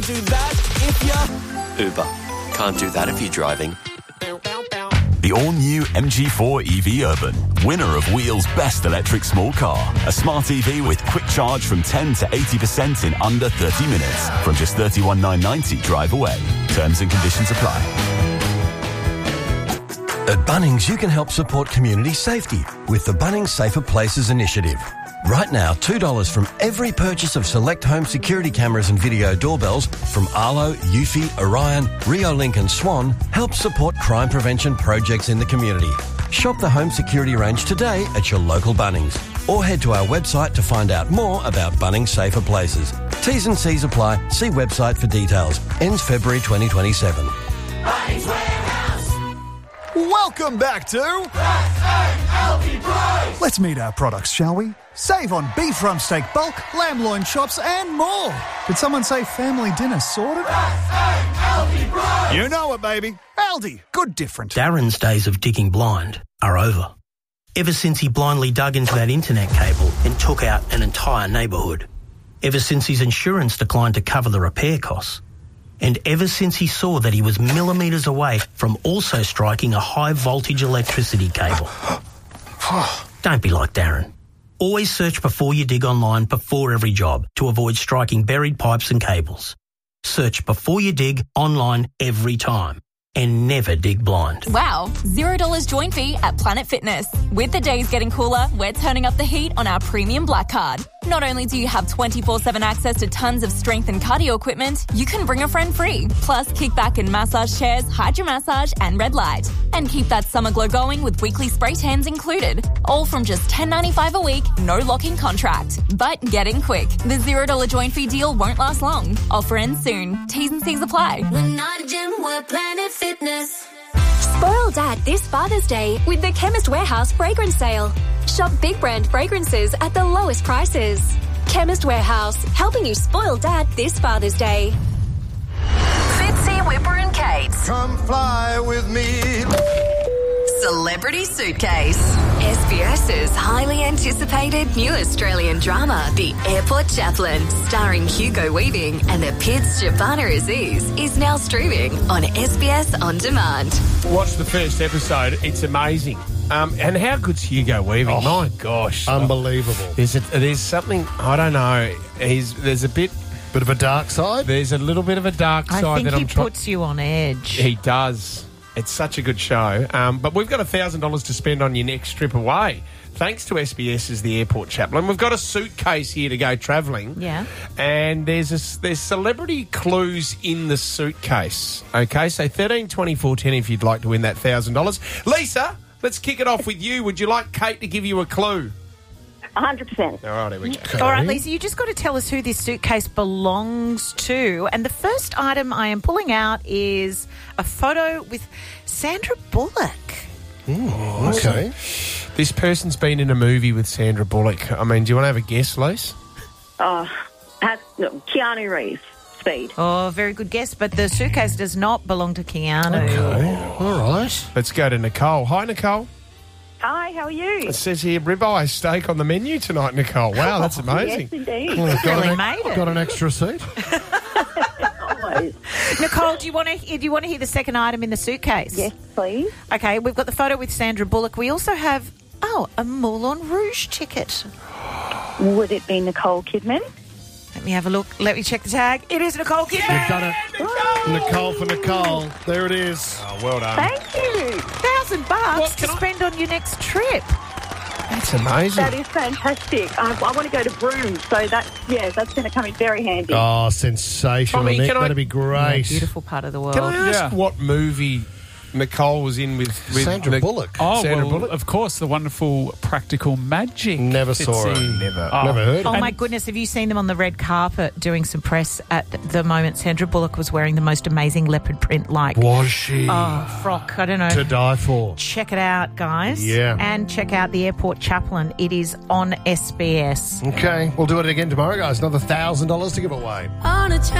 do that if you're... Uber. Can't do that if you're driving. The all-new MG4 EV Urban, winner of Wheel's Best Electric Small Car. A smart EV with quick charge from 10 to 80% in under 30 minutes. From just $31,990 drive away. Terms and conditions apply. At Bunnings, you can help support community safety with the Bunnings Safer Places initiative. Right now, $2 from every purchase of select home security cameras and video doorbells from Arlo, Eufy, Orion, Riolink and Swan helps support crime prevention projects in the community. Shop the home security range today at your local Bunnings or head to our website to find out more about Bunnings Safer Places. T's and C's apply. See website for details. Ends February 2027. Bunnings Warehouse. Welcome back to Aldi Price. Let's meet our products, shall we? Save on beef rump steak bulk, lamb loin chops and more. Did someone say family dinner sorted? Aldi Price. You know it, baby. Aldi. Good different. Darren's days of digging blind are over. Ever since he blindly dug into that internet cable and took out an entire neighbourhood. Ever since his insurance declined to cover the repair costs. And ever since he saw that he was millimetres away from also striking a high-voltage electricity cable. Don't be like Darren. Always search before you dig online before every job to avoid striking buried pipes and cables. Search before you dig online every time. And never dig blind. Wow, $0 join fee at Planet Fitness. With the days getting cooler, we're turning up the heat on our premium Black Card. Not only do you have 24/7 access to tons of strength and cardio equipment, you can bring a friend free. Plus, kickback and massage chairs, hydromassage and red light. And keep that summer glow going with weekly spray tans included. All from just $10.95 a week, no lock-in contract. But get in quick. The $0 join fee deal won't last long. Offer ends soon. T's and C's apply. We're not a gym, we're Planet Fitness. Spoil Dad this Father's Day with the Chemist Warehouse fragrance sale. Shop big brand fragrances at the lowest prices. Chemist Warehouse, helping you spoil Dad this Father's Day. Fitzy, Whipper and Kate. Come fly with me. Celebrity Suitcase. SBS's highly anticipated new Australian drama, The Airport Chaplain, starring Hugo Weaving and the Pids Shabana Aziz, is now streaming on SBS On Demand. Watch the first episode. It's amazing. And how good's Hugo Weaving? Oh, my gosh. Unbelievable. There's something, I don't know, there's a bit of a dark side? There's a little bit of a dark side. I think he puts you on edge. He does. It's such a good show. But we've got $1,000 to spend on your next trip away. Thanks to SBS as the Airport Chaplain. We've got a suitcase here to go travelling. Yeah. And there's celebrity clues in the suitcase. Okay, so 13 24 10 if you'd like to win that $1,000. Lisa, let's kick it off with you. Would you like Kate to give you a clue? 100%. All right, here we go. Okay. All right, Lisa, you just got to tell us who this suitcase belongs to. And the first item I am pulling out is a photo with Sandra Bullock. Okay. This person's been in a movie with Sandra Bullock. I mean, do you want to have a guess, Lise? Keanu Reeves. Speed. Oh, very good guess, but the suitcase does not belong to Keanu. Okay. All right. Let's go to Nicole. Hi, Nicole. Hi, how are you? It says here, ribeye steak on the menu tonight, Nicole. Wow, that's amazing. Yes, indeed. Got an extra seat? Always. Nicole, do you want to hear the second item in the suitcase? Yes, please. Okay, we've got the photo with Sandra Bullock. We also have, a Moulin Rouge ticket. Would it be Nicole Kidman? Let me have a look. Let me check the tag. It is Nicole Kidman. You've done it. Nicole for Nicole. There it is. Oh, well done. Thank you. $1,000 to spend on your next trip. That's amazing. That is fantastic. I want to go to Broome, so that's going to come in very handy. Oh, sensational, Tommy, Nick. That'd be great. Beautiful part of the world. Can I ask what movie Nicole was in with Sandra Bullock? Oh, Sandra well, Bullock? of course, the wonderful Practical Magic. Never saw her. Never. Never heard of Oh, her. my goodness. Have you seen them on the red carpet doing some press at the moment? Sandra Bullock was wearing the most amazing leopard print, Was she? frock. I don't know. To die for. Check it out, guys. Yeah. And check out The Airport Chaplain. It is on SBS. Okay. We'll do it again tomorrow, guys. Another $1,000 to give away. On a